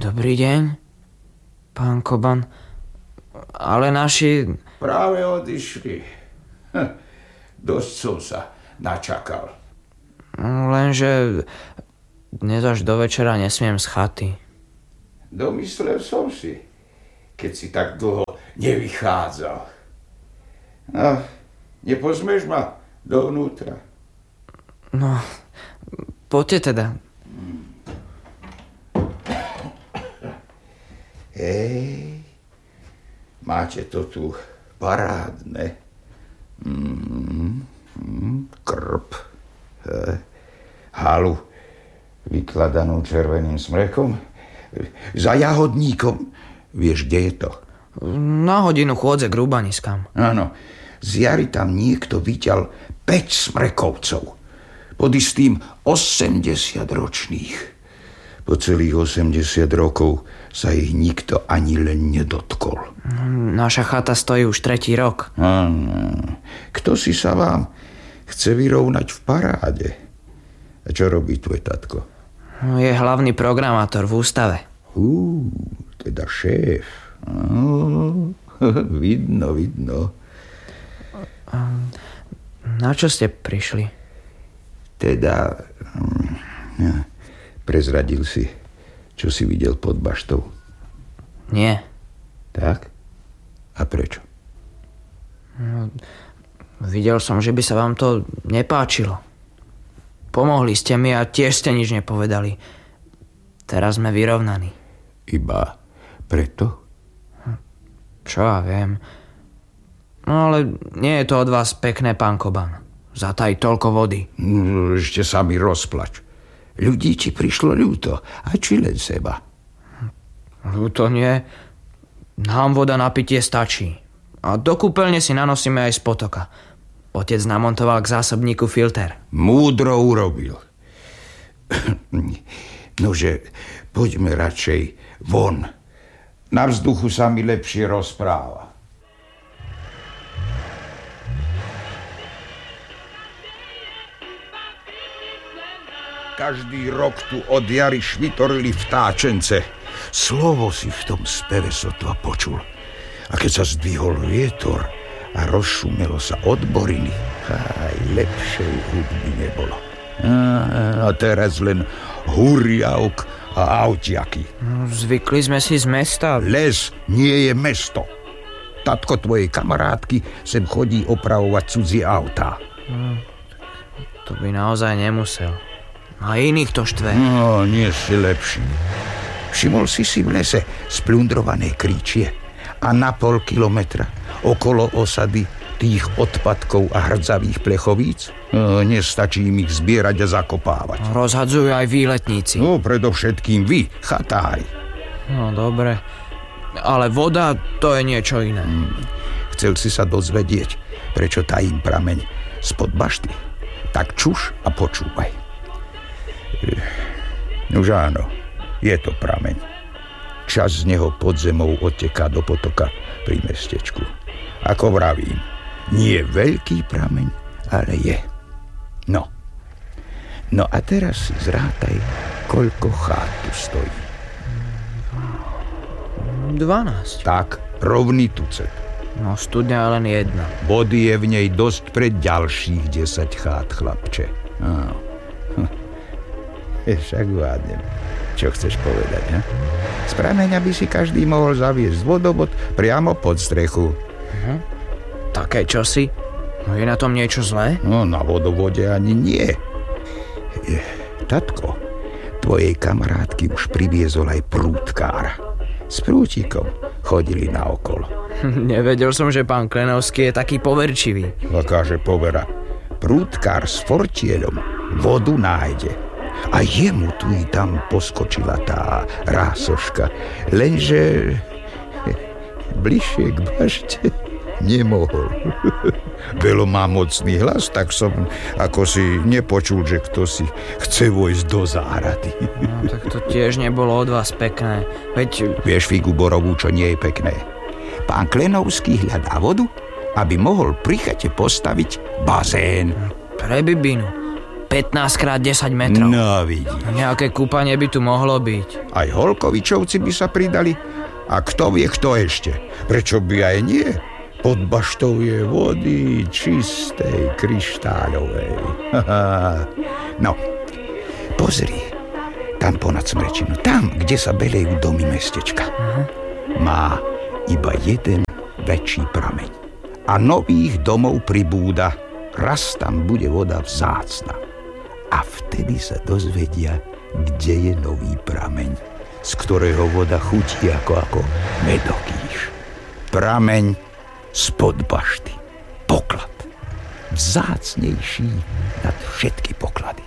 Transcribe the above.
Dobrý deň, pán Koban. Ale naši... Práve odišli. Dosť som sa načakal. Lenže dnes až do večera nesmiem z chaty. Domyslel som si, keď si tak dlho nevychádzal. No, nepozmeš ma dovnútra? No, poďte teda. Hej, máte to tu parádne. Krb. Halu vykladanú červeným smrekom. Za jahodníkom. Vieš, kde je to? Na hodinu chôdze k rúbaniskám. Áno, z jary tam niekto vyťal 5 smrekovcov. Pod istým 80-ročných. Po celých 80 rokov sa ich nikto ani len nedotkol. Naša chata stojí už 3. rok. Áno. Kto si sa vám chce vyrovnať v paráde? A čo robí tvoj tatko? Je hlavný programátor v ústave. Teda šéf. Vidno. Na čo ste prišli? Teda... Prezradil si, čo si videl pod baštou? Nie. Tak? A prečo? Videl som, že by sa vám to nepáčilo. Pomohli ste mi a tiež ste nič nepovedali. Teraz sme vyrovnaní. Iba preto? Čo ja viem. No ale nie je to od vás pekné, pán Koban. Zataj toľko vody. Ešte sa mi rozplač. Ľudí ti prišlo ľúto, a či len seba? Ľúto nie. Nám voda na pitie stačí. A do kúpeľne si nanosíme aj z potoka. Otec namontoval k zásobníku filter. Múdro urobil. Nože, poďme radšej von. Na vzduchu sa mi lepšie rozpráva. Každý rok tu od jary švitorili vtáčence. Slovo si v tom speve sotva počul. A keď sa zdvihol vietor a rozšumelo sa odboriny, aj lepšej hudby nebolo. A teraz len huriavk a autiaky. Zvykli sme si z mesta. Les nie je mesto. Tatko tvojej kamarátky sem chodí opravovať cudzie autá. To by naozaj nemusel. A iných to štve. No, nie si lepší. Všimol si v lese splundrované kríčie a na 0,5 kilometra okolo osady tých odpadkov a hrdzavých plechovíc? No, nestačí im ich zbierať a zakopávať. Rozhadzujú aj výletníci. No, predovšetkým vy, chatári. No, dobre. Ale voda, to je niečo iné. Chcel si sa dozvedieť, prečo tajím prameň spod bašty? Tak čuš a počúvaj. Už áno, je to prameň. Čas z neho pod zemou odteká do potoka pri mestečku. Ako vravím, nie veľký prameň, ale je. No a teraz si zrátaj, koľko chát tu stojí. 12. Tak, rovný tucet. No, studňa je len jedna. Vody je v nej dosť pre ďalších 10 chát, chlapče. Však vádnem. Čo chceš povedať, ha? Z prameňa by si každý mohol zaviesť vodobod priamo pod strechu. Také čosi? No je na tom niečo zlé? No, na vodovode ani nie. Tatko, tvojej kamarátky už priviezol aj prútkára. S prútikom chodili naokolo. Nevedel som, že pán Klenovský je taký poverčivý. Akáže povera. Prútkár s fortielom vodu nájde. A jemu tu i tam poskočila tá rásoška. Lenže bližšie k bašte nemohol. Veľo má mocný hlas, tak som ako si nepočul, že kto si chce vojsť do záhrady. No, tak to tiež nebolo od vás pekné. Veď... Vieš figu borovú, čo nie je pekné. Pán Klenovský hľadá vodu, aby mohol pri chate postaviť bazén. Pre Bibinu. 15x10 metrov. No vidíš. Nejaké kúpanie by tu mohlo byť. Aj Holkovičovci by sa pridali. A kto vie, kto ešte. Prečo by aj nie? Pod baštou je vody čistej, kryštáľovej. No, pozri. Tam ponad Smrečinu. Tam, kde sa belejú domy mestečka. Má iba jeden väčší prameň. A nových domov pribúda. Raz tam bude voda vzácna. A vtedy sa dozvedia, kde je nový prameň, z ktorého voda chutí ako medokýš. Prameň spod bašty. Poklad. Vzácnejší nad všetky poklady.